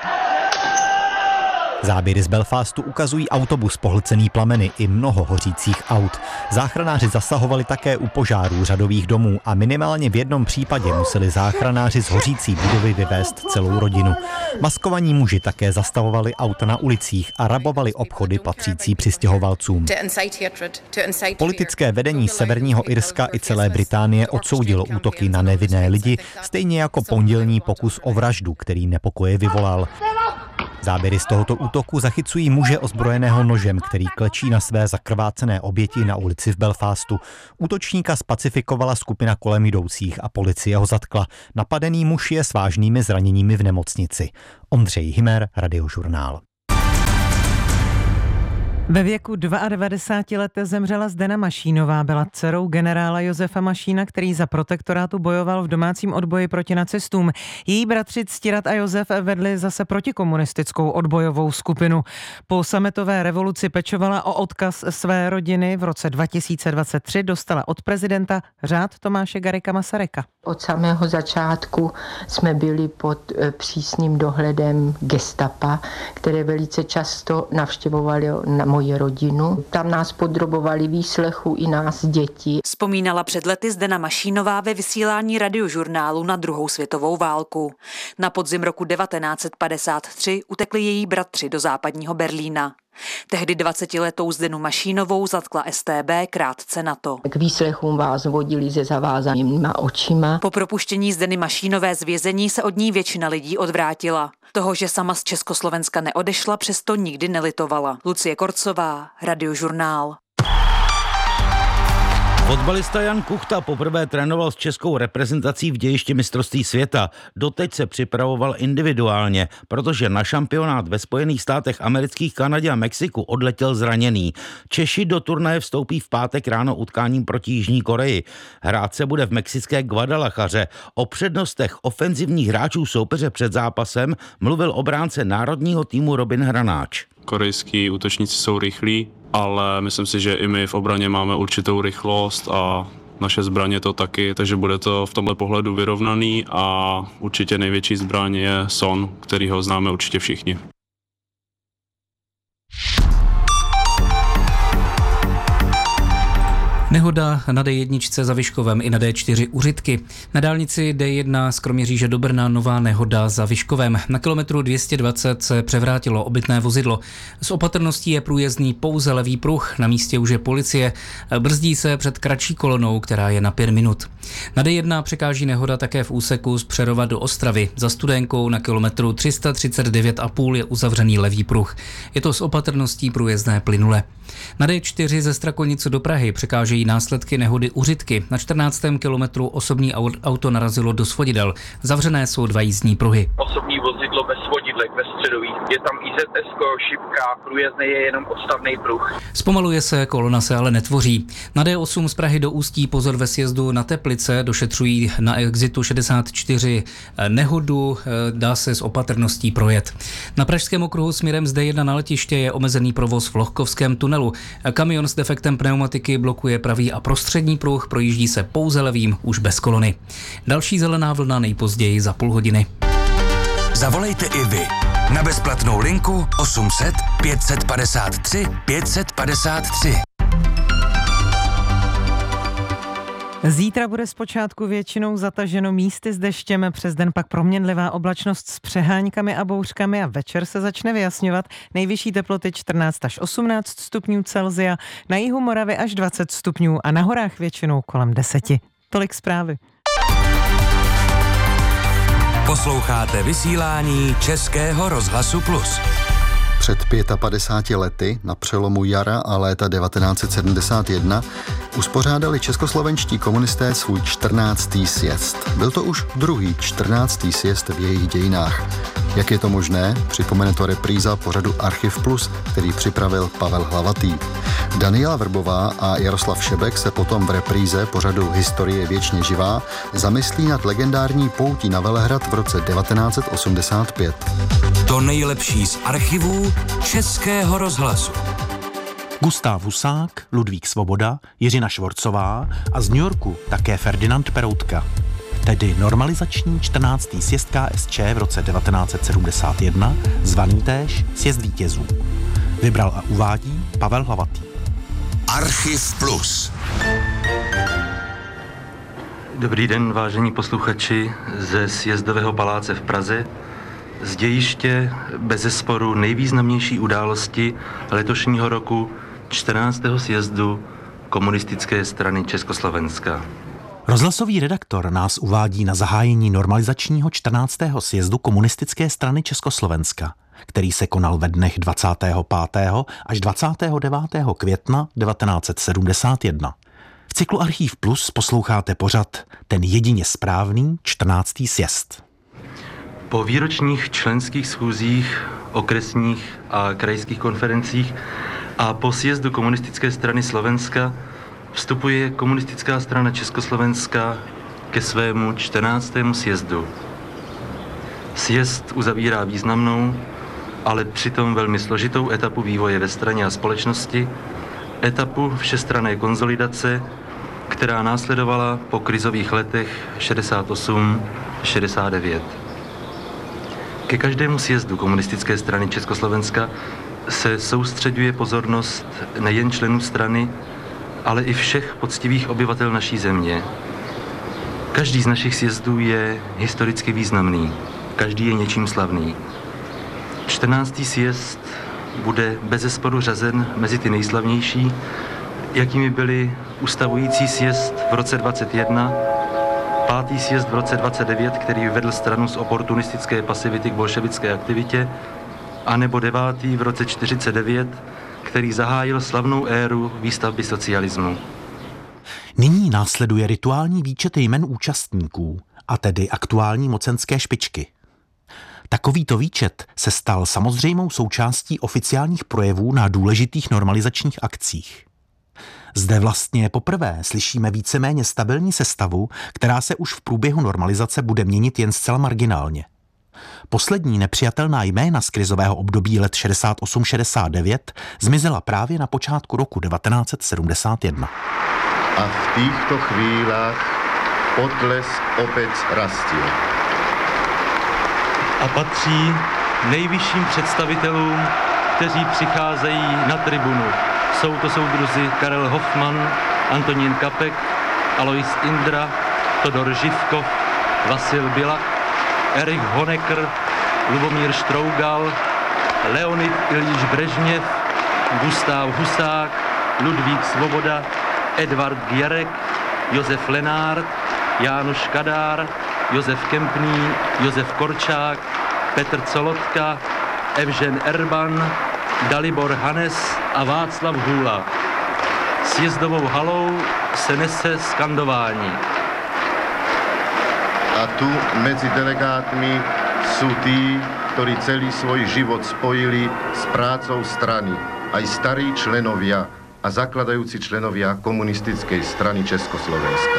Záběry z Belfastu ukazují autobus pohlcený plameny i mnoho hořících aut. Záchranáři zasahovali také u požárů řadových domů a minimálně v jednom případě museli záchranáři z hořící budovy vyvést celou rodinu. Maskovaní muži také zastavovali auta na ulicích a rabovali obchody patřící přistěhovalcům. Politické vedení Severního Irska i celé Británie odsoudilo útoky na nevinné lidi, stejně jako pondělní pokus o vraždu, který nepokoje vyvolal. Záběry z tohoto útoku zachycují muže ozbrojeného nožem, který klečí na své zakrvácené oběti na ulici v Belfastu. Útočníka spacifikovala skupina kolem jdoucích a policie ho zatkla. Napadený muž je s vážnými zraněními v nemocnici. Ondřej Himer, Radiožurnál. Ve věku 92 let zemřela Zdena Mašínová, byla dcerou generála Josefa Mašína, který za protektorátu bojoval v domácím odboji proti nacistům. Její bratři Ctirat a Josef vedli zase protikomunistickou odbojovou skupinu. Po sametové revoluci pečovala o odkaz své rodiny. V roce 2023 dostala od prezidenta řád Tomáše Garrigua Masaryka. Od samého začátku jsme byli pod přísným dohledem gestapa, které velice často navštěvovali na moji rodinu. Tam nás podrobovali výslechu i nás děti. Vzpomínala před lety Zdena Mašínová ve vysílání Radiožurnálu na druhou světovou válku. Na podzim roku 1953 utekli její bratři do západního Berlína. Tehdy 20letou Zdenu Mašínovou zatkla StB krátce na to. K výslechům vás vodili se zavázanýma očima. Po propuštění Zdeny Mašínové z vězení se od ní většina lidí odvrátila. Toho, že sama z Československa neodešla, přesto nikdy nelitovala. Lucie Korcová, Radiožurnál. Fotbalista Jan Kuchta poprvé trénoval s českou reprezentací v dějišti mistrovství světa. Doteď se připravoval individuálně, protože na šampionát ve Spojených státech amerických, Kanadě a Mexiku odletěl zraněný. Češi do turnaje vstoupí v pátek ráno utkáním proti Jižní Koreji. Hrát se bude v mexické Guadalajaře. O přednostech ofenzivních hráčů soupeře před zápasem mluvil obránce národního týmu Robin Hranáč. Korejský útočníci jsou rychlí, ale myslím si, že i my v obraně máme určitou rychlost a naše zbraně to taky, takže bude to v tomhle pohledu vyrovnaný a určitě největší zbraň je Son, kterýho známe určitě všichni. Nehoda na D1 za Vyškovem i na D4 u Řitky. Na dálnici D1 z Kroměříže do Brna nová nehoda za Vyškovem. Na kilometru 220 se převrátilo obytné vozidlo. S opatrností je průjezdný pouze levý pruh. Na místě už je policie. Brzdí se před kratší kolonou, která je na 5 minut. Na D1 překáží nehoda také v úseku z Přerova do Ostravy. Za Studenkou na kilometru 339,5 je uzavřený levý pruh. Je to s opatrností průjezdné plynule. Na D4 ze Strakonic do Prahy překážejí následky nehody u Řitky. Na 14. kilometru osobní auto narazilo do svodidel. Zavřené jsou 2 jízdní pruhy. Osobní vozidlo bez svodidlek ve středových. Je tam IZS, šipka, průjezdný je jenom odstavný pruh. Zpomaluje se, kolona se ale netvoří. Na D8 z Prahy do Ústí pozor ve sjezdu na Teplice, došetřují na exitu 64 nehodu, dá se s opatrností projet. Na pražském okruhu směrem z D1 na letiště je omezený provoz v Lohkovském tunelu. Kamion s defektem pneumatiky blokuje pravý a prostřední pruh, projíždí se pouze levým, už bez kolony. Další zelená vlna nejpozději za půl hodiny. Zavolejte i vy na bezplatnou linku 800 553 553. Zítra bude zpočátku většinou zataženo, místy s deštěm, přes den pak proměnlivá oblačnost s přeháňkami a bouřkami a večer se začne vyjasňovat. Nejvyšší teploty 14 až 18 stupňů Celsia, na jihu Moravy až 20 stupňů a na horách většinou kolem 10. Tolik zprávy. Posloucháte vysílání Českého rozhlasu Plus. Před 55 lety, na přelomu jara a léta 1971, uspořádali českoslovenští komunisté svůj 14. sjezd. Byl to už druhý 14. sjezd v jejich dějinách. Jak je to možné? Připomene to repríza pořadu Archiv Plus, který připravil Pavel Hlavatý. Daniela Vrbová a Jaroslav Šebek se potom v repríze pořadu Historie věčně živá zamyslí nad legendární poutí na Velehrad v roce 1985. To nejlepší z archivů Českého rozhlasu. Gustav Husák, Ludvík Svoboda, Jiřina Švorcová a z New Yorku také Ferdinand Peroutka. Tedy normalizační 14. sjezd KSČ v roce 1971, zvaný též sjezd vítězů. Vybral a uvádí Pavel Hlavatý. Archiv Plus. Dobrý den, vážení posluchači ze Sjezdového paláce v Praze. Z dějiště bezesporu nejvýznamnější události letošního roku 14. sjezdu Komunistické strany Československa. Rozhlasový redaktor nás uvádí na zahájení normalizačního 14. sjezdu Komunistické strany Československa, který se konal ve dnech 25. až 29. května 1971. V cyklu Archiv Plus posloucháte pořad Ten jedině správný 14. sjezd. Po výročních členských schůzích, okresních a krajských konferencích a po sjezdu Komunistické strany Slovenska vstupuje Komunistická strana Československa ke svému 14. sjezdu. Sjezd uzavírá významnou, ale přitom velmi složitou etapu vývoje ve straně a společnosti, etapu všestranné konsolidace, která následovala po krizových letech 68-69. Ke každému sjezdu Komunistické strany Československa se soustřeďuje pozornost nejen členů strany, ale i všech poctivých obyvatel naší země. Každý z našich sjezdů je historicky významný, každý je něčím slavný. 14. sjezd bude bezesporu řazen mezi ty nejslavnější, jakými byly ustavující sjezd v roce 21, 5. sjezd v roce 29, který vedl stranu z oportunistické pasivity k bolševické aktivitě, anebo 9. v roce 49, který zahájil slavnou éru výstavby socialismu. Nyní následuje rituální výčet jmen účastníků, a tedy aktuální mocenské špičky. Takovýto výčet se stal samozřejmou součástí oficiálních projevů na důležitých normalizačních akcích. Zde vlastně poprvé slyšíme víceméně stabilní sestavu, která se už v průběhu normalizace bude měnit jen zcela marginálně. Poslední nepřijatelná jména z krizového období let 68-69 zmizela právě na počátku roku 1971. A v týchto chvílách potles opět rastil. A patří nejvyšším představitelům, kteří přicházejí na tribunu. Jsou to soudruzi Karel Hoffmann, Antonín Kapek, Alois Indra, Todor Živkov, Vasil Bilak, Erich Honecker, Lubomír Štrougal, Leonid Iljič Brežněv, Gustav Husák, Ludvík Svoboda, Edvard Gierek, Josef Lenárd, Jánoš Kadár, Josef Kempný, Josef Korčák, Petr Colotka, Evžen Erban, Dalibor Hanes a Václav Hůla. Sjezdovou halou se nese skandování. A tu mezi delegátmi sú tí, ktorí celý svoj život spojili s prácou strany, aj starí členovia a zakladajúci členovia Komunistickej strany Československa.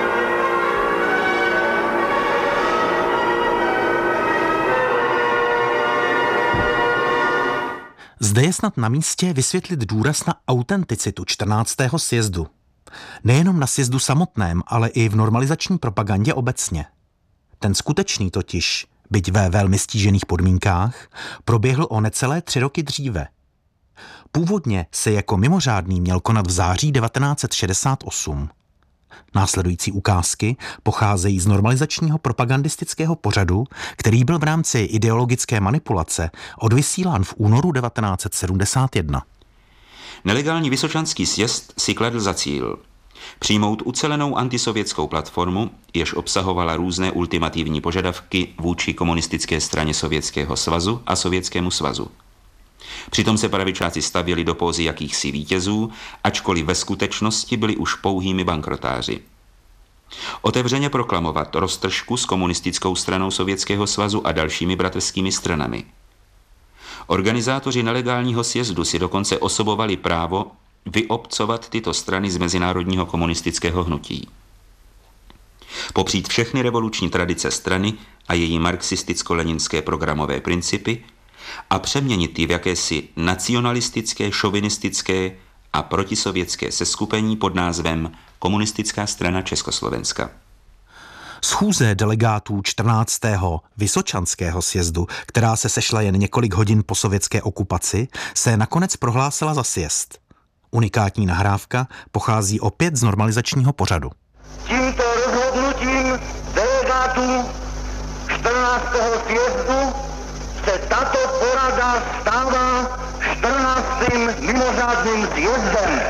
Zde je snad na místě vysvětlit důraz na autenticitu 14. sjezdu. Nejenom na sjezdu samotném, ale i v normalizační propagandě obecně. Ten skutečný totiž, byť ve velmi stížených podmínkách, proběhl o necelé 3 roky dříve. Původně se jako mimořádný měl konat v září 1968. Následující ukázky pocházejí z normalizačního propagandistického pořadu, který byl v rámci ideologické manipulace odvysílán v únoru 1971. Nelegální vysočanský sjezd si kladl za cíl Přijmout ucelenou antisovětskou platformu, jež obsahovala různé ultimativní požadavky vůči komunistické straně Sovětského svazu a Sovětskému svazu. Přitom se pravičáci stavěli do pózy jakýchsi vítězů, ačkoliv ve skutečnosti byli už pouhými bankrotáři. Otevřeně proklamovat roztržku s komunistickou stranou Sovětského svazu a dalšími bratrskými stranami. Organizátoři nelegálního sjezdu si dokonce osobovali právo vyobcovat tyto strany z mezinárodního komunistického hnutí. Popřít všechny revoluční tradice strany a její marxisticko-leninské programové principy a přeměnit ji v jakési nacionalistické, šovinistické a protisovětské seskupení pod názvem Komunistická strana Československa. Schůze delegátů 14. Vysočanského sjezdu, která se sešla jen několik hodin po sovětské okupaci, se nakonec prohlásila za sjezd. Unikátní nahrávka pochází opět z normalizačního pořadu. Tímto rozhodnutím delegátů 14. sjezdu se tato porada stává 14. mimořádným sjezdem.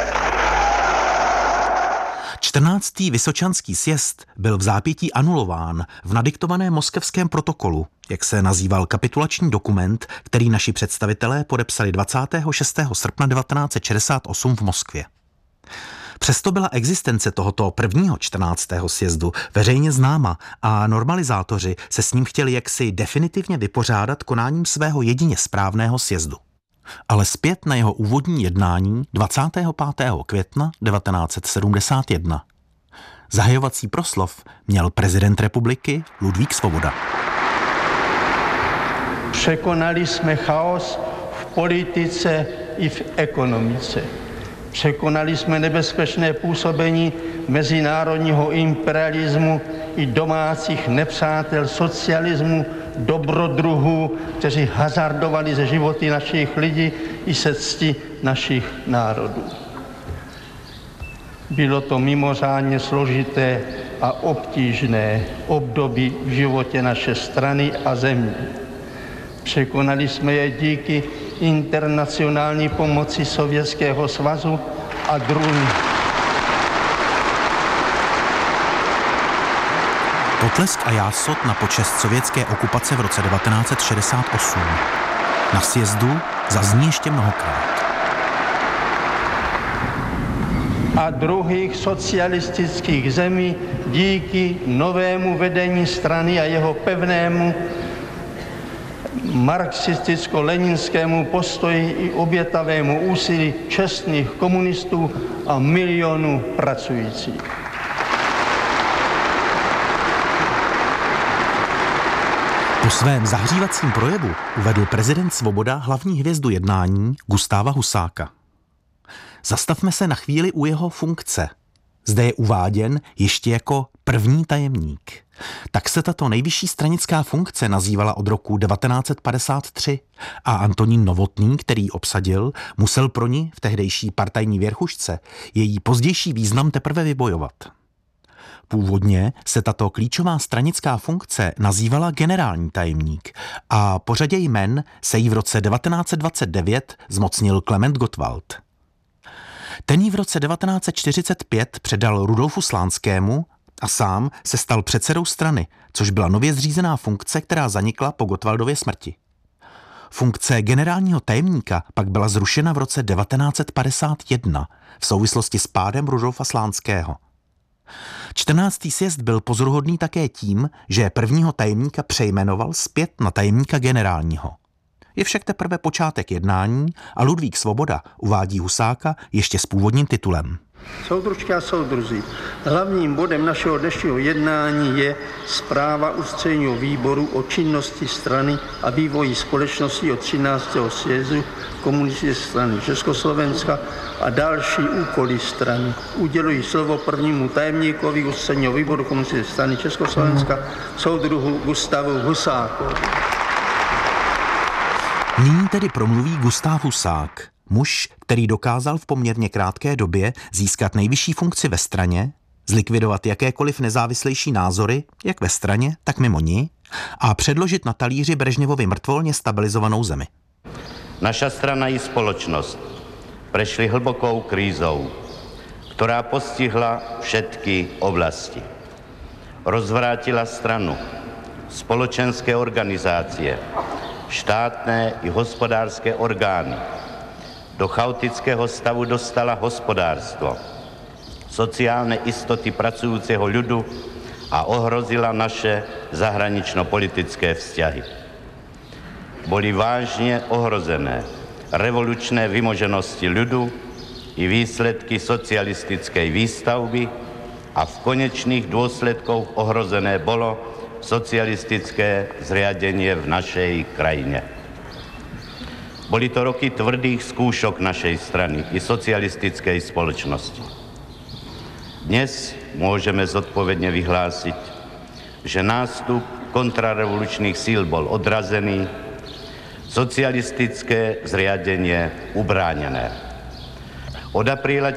14. Vysočanský sjezd byl v zápětí anulován v nadiktovaném moskevském protokolu, jak se nazýval kapitulační dokument, který naši představitelé podepsali 26. srpna 1968 v Moskvě. Přesto byla existence tohoto prvního 14. sjezdu veřejně známa a normalizátoři se s ním chtěli jaksi definitivně vypořádat konáním svého jedině správného sjezdu. Ale zpět na jeho úvodní jednání 25. května 1971. Zahajovací proslov měl prezident republiky Ludvík Svoboda. Překonali jsme chaos v politice i v ekonomice. Překonali jsme nebezpečné působení mezinárodního imperialismu i domácích nepřátel socialismu, dobrodruhů, kteří hazardovali ze životy našich lidí i se ctí našich národů. Bylo to mimořádně složité a obtížné období v životě naší strany a země. Překonali jsme je díky internacionální pomoci Sovětského svazu a druhých. Potlesk a jásot na počest sovětské okupace v roce 1968. Na sjezdu zazní ještě mnohokrát. A druhých socialistických zemí díky novému vedení strany a jeho pevnému marxisticko-leninskému postoji i obětavému úsilí čestných komunistů a milionů pracujících. Po svém zahřívacím projevu uvedl prezident Svoboda hlavní hvězdu jednání Gustáva Husáka. Zastavme se na chvíli u jeho funkce. Zde je uváděn ještě jako první tajemník. Tak se tato nejvyšší stranická funkce nazývala od roku 1953 a Antonín Novotný, který ji obsadil, musel pro ní v tehdejší partajní věrchušce její pozdější význam teprve vybojovat. Původně se tato klíčová stranická funkce nazývala generální tajemník a po řadě jmen se jí v roce 1929 zmocnil Klement Gottwald. Ten ji v roce 1945 předal Rudolfu Slánskému a sám se stal předsedou strany, což byla nově zřízená funkce, která zanikla po Gottwaldově smrti. Funkce generálního tajemníka pak byla zrušena v roce 1951 v souvislosti s pádem Rudolfa Slánského. 14. sjezd byl pozoruhodný také tím, že prvního tajemníka přejmenoval zpět na tajemníka generálního. Je však teprve počátek jednání a Ludvík Svoboda uvádí Husáka ještě s původním titulem. Soudružky a soudruzi, hlavním bodem našeho dnešního jednání je zpráva ústředního výboru o činnosti strany a vývoji společnosti od 13. sjezdu komunistické strany Československa a další úkoly strany. Uděluji slovo prvnímu tajemníkovi ústředního výboru komunistické strany Československa, soudruhu Gustavu Husákovi. Nyní tedy promluví Gustav Husák, muž, který dokázal v poměrně krátké době získat nejvyšší funkci ve straně, zlikvidovat jakékoliv nezávislejší názory, jak ve straně, tak mimo ní, a předložit na talíři Brežněvovi mrtvolně stabilizovanou zemi. Naša strana i spoločnosť prešli hlbokou krízou, ktorá postihla všetky oblasti. Rozvrátila stranu, spoločenské organizácie, štátne i hospodárske orgány. Do chaotického stavu dostala hospodárstvo, sociálne istoty pracujúceho ľudu a ohrozila naše zahranično-politické vzťahy. Boli vážne ohrozené revolučné vymoženosti ľudu i výsledky socialistickej výstavby a v konečných dôsledkoch ohrozené bolo socialistické zriadenie v našej krajine. Boli to roky tvrdých skúšok našej strany i socialistickej spoločnosti. Dnes môžeme zodpovedne vyhlásiť, že nástup kontrarevolučných síl bol odrazený, socialistické zriadenie ubránené. Od apríla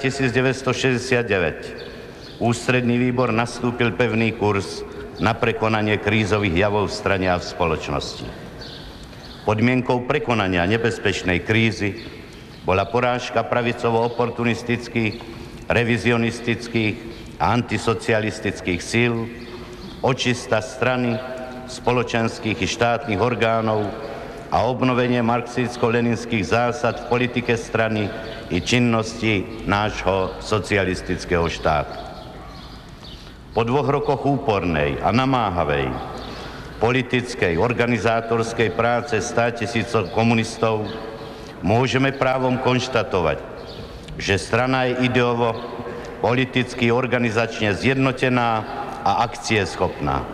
1969 Ústredný výbor nastúpil pevný kurz na prekonanie krízových javov v strane a v spoločnosti. Podmienkou prekonania nebezpečnej krízy bola porážka pravicovo-oportunistických, revizionistických a antisocialistických síl, očista strany, spoločenských i štátnych orgánov a obnovenie marxicko-leninských zásad v politike strany i činnosti nášho socialistického štátu. Po 2 rokoch úpornej a namáhavej politickej, organizátorskej práce 100 000 komunistov môžeme právom konštatovať, že strana je ideovo, politicky, organizačne zjednotená a akcieschopná.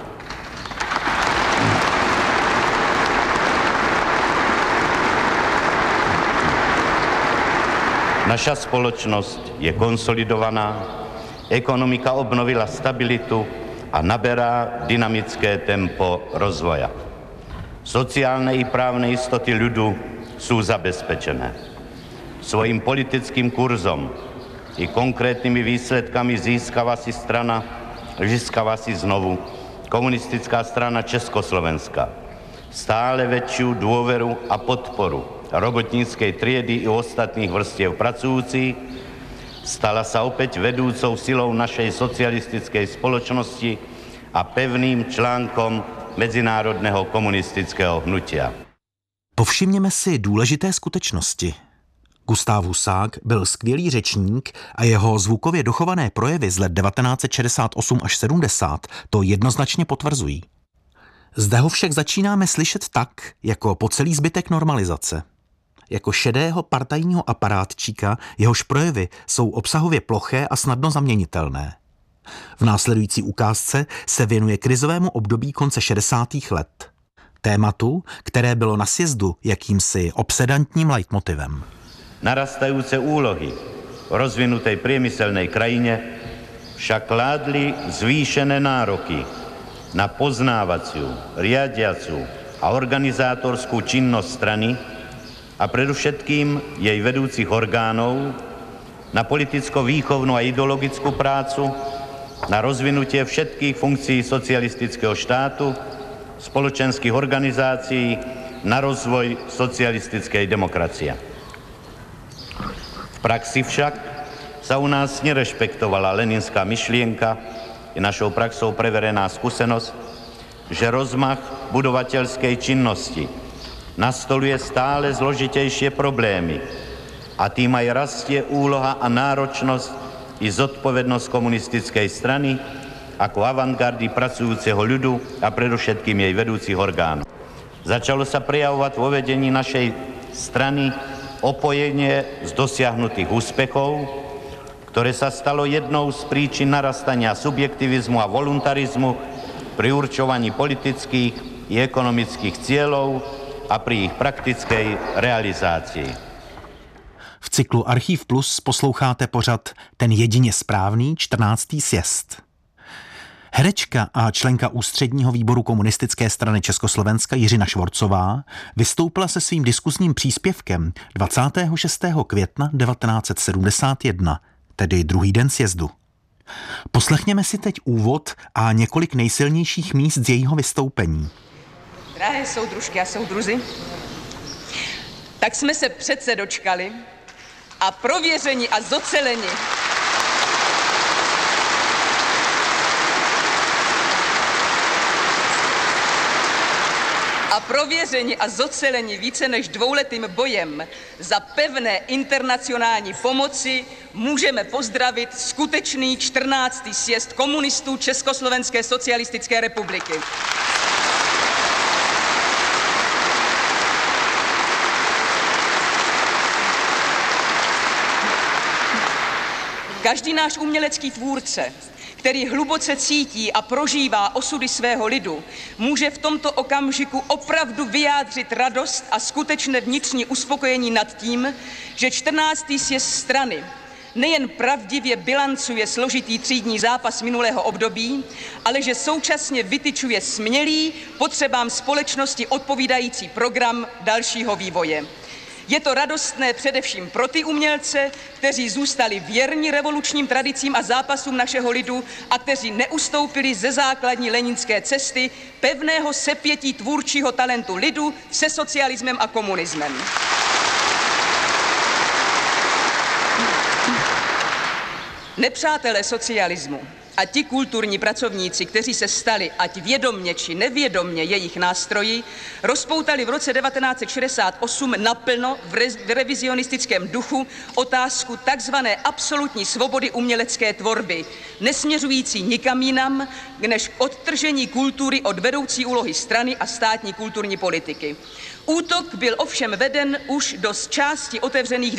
Naša spoločnosť je konsolidovaná, ekonomika obnovila stabilitu a naberá dynamické tempo rozvoja. Sociálne i právne istoty ľudu sú zabezpečené. Svojím politickým kurzom i konkrétnymi výsledkami získava si znovu komunistická strana Československa stále väčšiu dôveru a podporu robotníckej triedy i ostatných vrstiev pracujúcich, stala sa opäť vedúcou silou našej socialistickej spoločnosti a pevným článkom medzinárodného komunistického hnutia. Povšimněme si důležité skutečnosti. Gustav Husák byl skvělý řečník a jeho zvukově dochované projevy z let 1968 až 70 to jednoznačně potvrzují. Zde ho však začínáme slyšet tak, jako po celý zbytek normalizace. Jako šedého partajního aparátčíka, jehož projevy jsou obsahově ploché a snadno zaměnitelné. V následující ukázce se věnuje krizovému období konce 60. let. Tématu, které bylo na sjezdu jakýmsi obsedantním leitmotivem. Narastajúce úlohy v rozvinutej priemyselnej krajine však kládli zvýšené nároky na poznávaciu, riadiacu a organizátorskú činnosť strany a predovšetkým jej vedúcich orgánov, na politicko-výchovnú a ideologickú prácu, na rozvinutie všetkých funkcií socialistického štátu, spoločenských organizácií, na rozvoj socialistickej demokracie. V praxi však sa u nás nerešpektovala leninská myšlienka, je našou praxou preverená skúsenosť, že rozmach budovateľskej činnosti nastoluje stále zložitejšie problémy a tým aj rastie úloha a náročnosť i zodpovednosť komunistickej strany ako avantgardy pracujúceho ľudu a predovšetkým jej vedúcich orgánov. Začalo sa prejavovať vo vedení našej strany opojenie z dosiahnutých úspechov, ktoré sa stalo jednou z príčin narastania subjektivizmu a voluntarizmu pri určovaní politických i ekonomických cieľov a pri ich praktickej realizácii. V cyklu Archív Plus posloucháte pořad Ten jedině správný 14. sjezd. Herečka a členka ústředního výboru komunistické strany Československa Jiřina Švorcová vystoupila se svým diskusním příspěvkem 26. května 1971, tedy druhý den sjezdu. Poslechněme si teď úvod a několik nejsilnějších míst z jejího vystoupení. Drahé soudružky a soudruzi, tak jsme se přece dočkali a prověření a zoceleni prověřeni a zoceleni více než dvouletým bojem za pevné internacionální pomoci můžeme pozdravit skutečný 14. sjezd komunistů Československé socialistické republiky. Každý náš umělecký tvůrce, který hluboce cítí a prožívá osudy svého lidu, může v tomto okamžiku opravdu vyjádřit radost a skutečné vnitřní uspokojení nad tím, že 14. sjezd strany nejen pravdivě bilancuje složitý třídní zápas minulého období, ale že současně vytyčuje smělý, potřebám společnosti odpovídající program dalšího vývoje. Je to radostné především pro ty umělce, kteří zůstali věrni revolučním tradicím a zápasům našeho lidu a kteří neustoupili ze základní leninské cesty pevného sepětí tvůrčího talentu lidu se socialismem a komunismem. Nepřátelé socialismu a ti kulturní pracovníci, kteří se stali, ať vědomně či nevědomně jejich nástroji, rozpoutali v roce 1968 naplno v revizionistickém duchu otázku takzvané absolutní svobody umělecké tvorby, nesměřující nikam jinam, než k odtržení kultury od vedoucí úlohy strany a státní kulturní politiky. Útok byl ovšem veden už do části otevřených